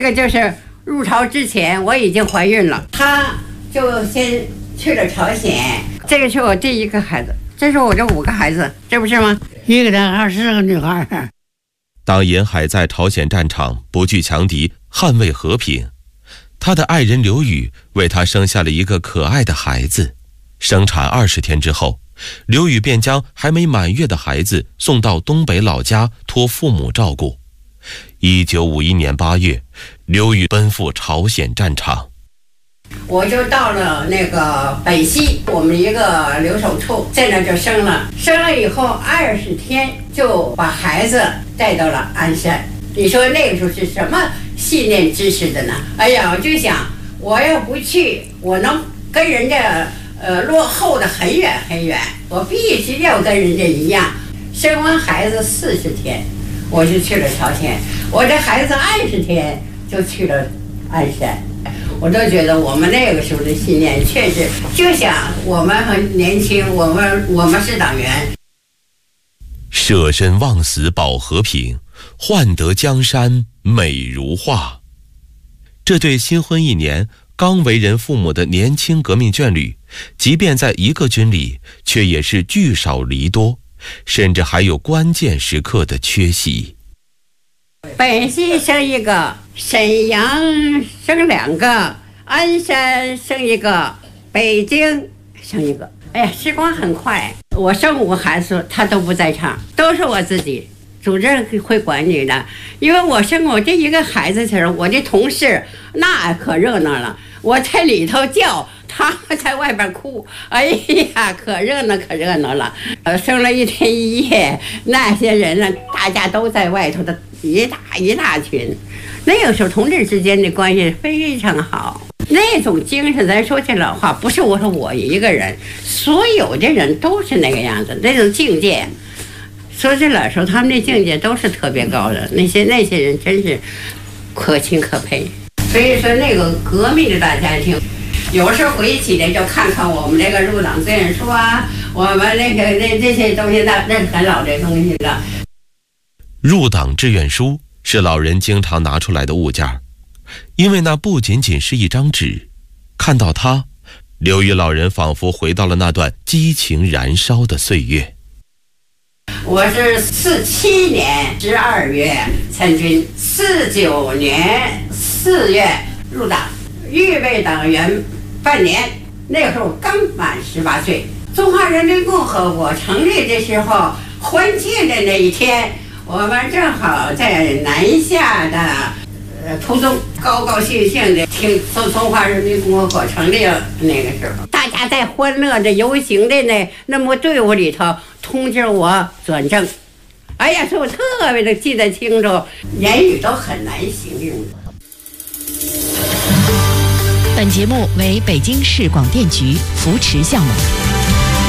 这个就是入朝之前我已经怀孕了，他就先去了朝鲜。这个是我第一个孩子，这是我这5个孩子，这不是吗？ 一个男孩，10个女孩。 当沿海在朝鲜战场不惧强敌，捍卫和平，他的爱人刘宇为他生下了一个可爱的孩子。生产20天之后，刘宇便将还没满月的孩子送到东北老家托父母照顾。1951年8月，刘宇奔赴朝鲜战场。 我就到了那个北溪，我们一个留守处，在那就生了以后20天就把孩子带到了鞍山。你说那个时候是什么信念支持的呢？哎呀，我就想我要不去，我能跟人家落后的很远很远，我必须要跟人家一样。生完孩子40天，我就去了朝鲜，我这孩子20天就去了鞍山。我都觉得我们那个时候的信念确实，就想我们很年轻，我们是党员， 舍身忘死保和平，换得江山美如画。这对新婚1年刚为人父母的年轻革命眷侣，即便在一个军里，却也是聚少离多，甚至还有关键时刻的缺席。 本溪生1个，沈阳生2个，鞍山生1个，北京生1个。哎呀，时光很快，我生5个孩子，他都不在场，都是我自己。主任会管你的，因为我生我这一个孩子的时候，我的同事那可热闹了，我在里头叫，他在外边哭，哎呀，可热闹了。生了1天1夜，那些人呢，大家都在外头的一大群。那个时候同志之间的关系非常好，那种精神，咱说句老话，不是我说我一个人，所有的人都是那个样子，那种境界。说句老实话，他们的境界都是特别高的，那些人真是可亲可配。所以说那个革命的大家庭，有时候回忆起来就看看我们这个入党志愿书啊，我们这些东西，那是很老的东西了。 入党志愿书是老人经常拿出来的物件，因为那不仅仅是一张纸，看到它，刘宇老人仿佛回到了那段激情燃烧的岁月。 我是47年12月参军，49年4月入党，预备党员半年。那个时候刚满18岁。中华人民共和国成立的时候，婚庆的那一天，我们正好在南下的途中，高兴的听中华人民共和国成立了。那个时候，大家在欢乐的游行的那么队伍里头，通知我转正。哎呀，所以我特别的记得清楚，言语都很难形容。 本节目为北京市广电局扶持项目。